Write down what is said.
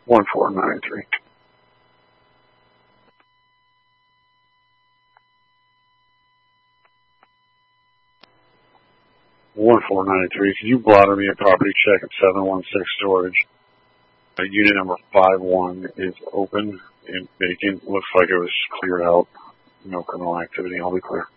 1493. 1493. Could you blotter me a property check at 716 George? Unit number 51 is open and vacant. Looks like it was cleared out. No criminal activity. I'll be clear.